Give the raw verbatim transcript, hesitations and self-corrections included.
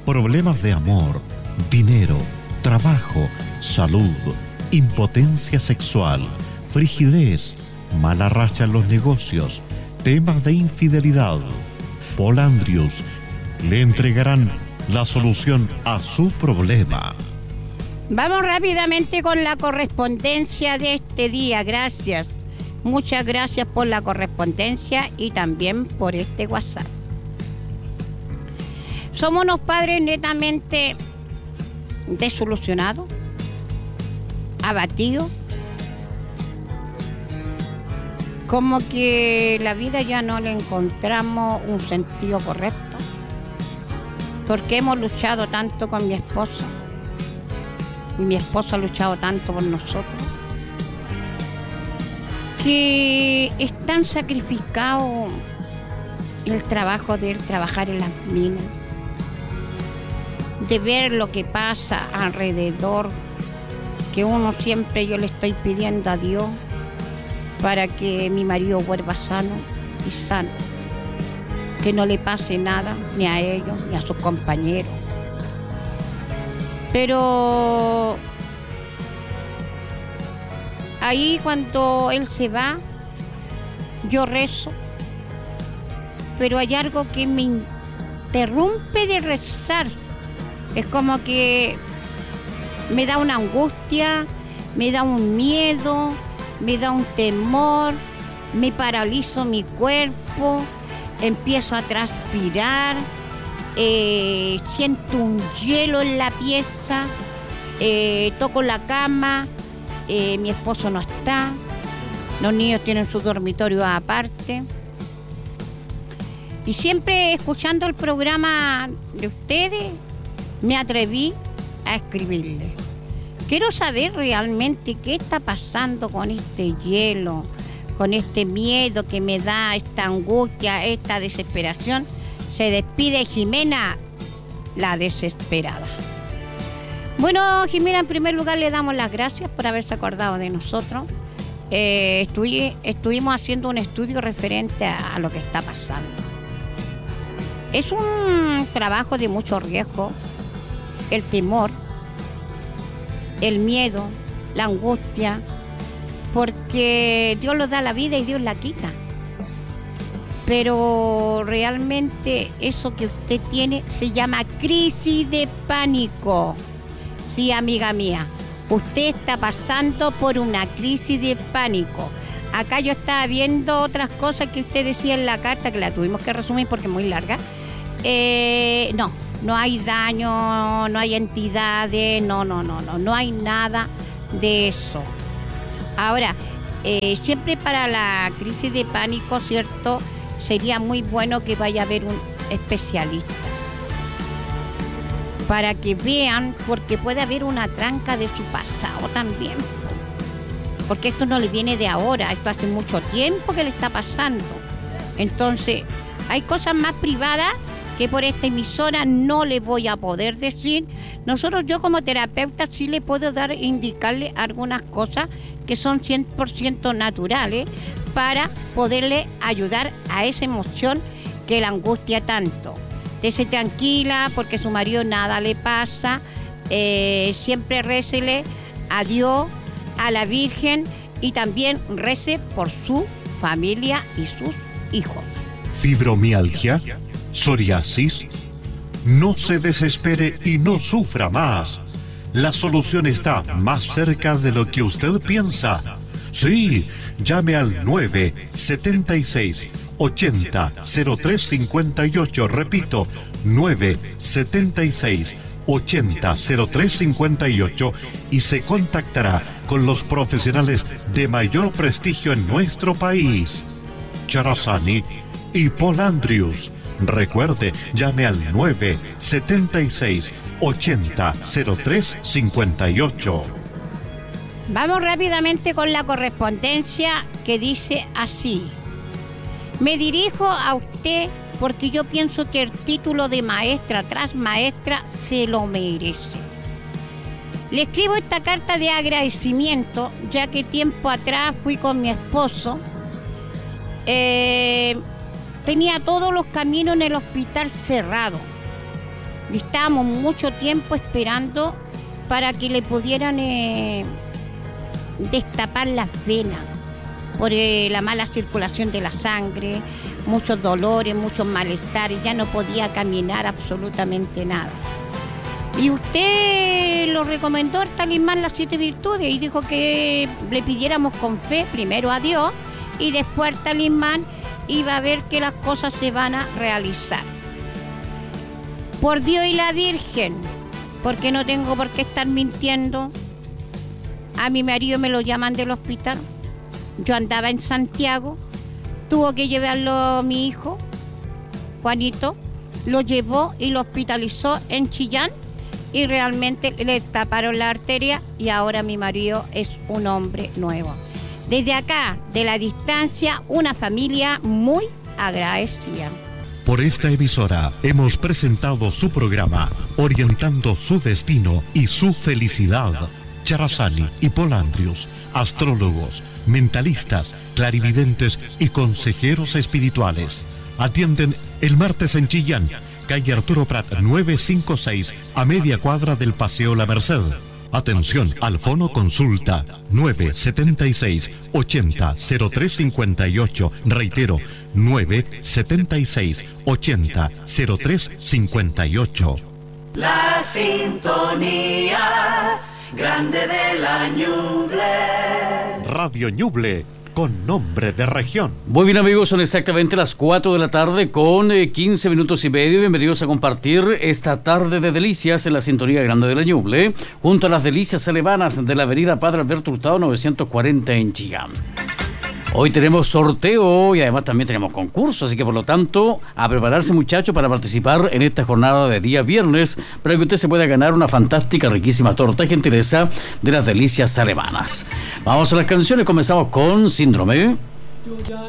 problemas de amor, dinero, trabajo, salud, impotencia sexual, frigidez, mala racha en los negocios, temas de infidelidad. Polandrius le entregarán la solución a su problema. Vamos rápidamente con la correspondencia de este día. Gracias. Muchas gracias por la correspondencia y también por este WhatsApp. Somos unos padres netamente desolucionados, abatidos, como que la vida ya no le encontramos un sentido correcto, porque hemos luchado tanto con mi esposo y mi esposo ha luchado tanto por nosotros, que es tan sacrificado el trabajo de él, trabajar en las minas, de ver lo que pasa alrededor, que uno siempre yo le estoy pidiendo a Dios para que mi marido vuelva sano y sano, que no le pase nada ni a ellos ni a sus compañeros. Pero ahí cuando él se va, yo rezo, pero hay algo que me interrumpe de rezar. Es como que me da una angustia, me da un miedo, me da un temor, me paralizo mi cuerpo, empiezo a transpirar, eh, siento un hielo en la pieza, eh, toco la cama, eh, mi esposo no está, los niños tienen su dormitorio aparte. Y siempre escuchando el programa de ustedes, me atreví a escribirle. Quiero saber realmente qué está pasando con este hielo, con este miedo que me da, esta angustia, esta desesperación. Se despide Jimena, la desesperada. Bueno, Jimena, en primer lugar le damos las gracias por haberse acordado de nosotros. Eh, estuvi- estuvimos haciendo un estudio referente a, a lo que está pasando. Es un trabajo de mucho riesgo, el temor, el miedo, la angustia, porque Dios nos da la vida y Dios la quita. Pero realmente eso que usted tiene se llama crisis de pánico. Sí, amiga mía, usted está pasando por una crisis de pánico. Acá yo estaba viendo otras cosas que usted decía en la carta, que la tuvimos que resumir porque es muy larga. Eh, no, no hay daño, no hay entidades, no, no, no, no, no hay nada de eso. Ahora, eh, siempre para la crisis de pánico, ¿cierto? Sería muy bueno que vaya a haber un especialista para que vean, porque puede haber una tranca de su pasado también, porque esto no le viene de ahora, esto hace mucho tiempo que le está pasando. Entonces, hay cosas más privadas que por esta emisora no le voy a poder decir. Nosotros, yo como terapeuta, sí le puedo dar, indicarle algunas cosas que son cien por ciento naturales para poderle ayudar a esa emoción que la angustia tanto. Estése tranquila porque su marido nada le pasa, eh, siempre récele a Dios, a la Virgen y también rece por su familia y sus hijos. Fibromialgia, psoriasis. No se desespere y no sufra más. La solución está más cerca de lo que usted piensa. Sí, llame al nueve siete seis, ochenta, cero tres cincuenta y ocho. Repito, nueve siete seis, ochenta, cero tres cincuenta y ocho y se contactará con los profesionales de mayor prestigio en nuestro país. Charazani y Polandrius. Recuerde, llame al nueve siete seis, ochenta, cero tres cincuenta y ocho. Vamos rápidamente con la correspondencia que dice así. Me dirijo a usted porque yo pienso que el título de maestra tras maestra se lo merece. Le escribo esta carta de agradecimiento, ya que tiempo atrás fui con mi esposo. Eh, tenía todos los caminos en el hospital cerrados. Y estábamos mucho tiempo esperando para que le pudieran eh, destapar las venas por eh, la mala circulación de la sangre, muchos dolores, muchos malestares, ya no podía caminar absolutamente nada. Y usted lo recomendó el talismán Las Siete Virtudes y dijo que le pidiéramos con fe primero a Dios y después el talismán iba a ver que las cosas se van a realizar. Por Dios y la Virgen, porque no tengo por qué estar mintiendo. A mi marido me lo llaman del hospital. Yo andaba en Santiago, tuvo que llevarlo mi hijo, Juanito, lo llevó y lo hospitalizó en Chillán y realmente le taparon la arteria y ahora mi marido es un hombre nuevo. Desde acá, de la distancia, una familia muy agradecida. Por esta emisora hemos presentado su programa Orientando su Destino y su Felicidad. Charazani y Polandrius, astrólogos, mentalistas, clarividentes y consejeros espirituales. Atienden el martes en Chillán, calle Arturo Prat novecientos cincuenta y seis, a media cuadra del Paseo La Merced. Atención al fono consulta nueve siete seis, ochenta, cero tres cincuenta y ocho. Reitero, nueve siete seis, ochenta, cero tres cincuenta y ocho. La sintonía grande de la Ñuble. Radio Ñuble, con nombre de región. Muy bien, amigos, son exactamente las cuatro de la tarde con eh, quince minutos y medio. Bienvenidos a compartir esta tarde de delicias en la sintonía grande de la Ñuble, junto a las delicias alemanas de la avenida Padre Alberto Hurtado novecientos cuarenta en Chillán. Hoy tenemos sorteo y además también tenemos concurso, así que por lo tanto, a prepararse, muchachos, para participar en esta jornada de día viernes, para que usted se pueda ganar una fantástica, riquísima torta y gentileza de las delicias alemanas. Vamos a las canciones, comenzamos con Síndrome.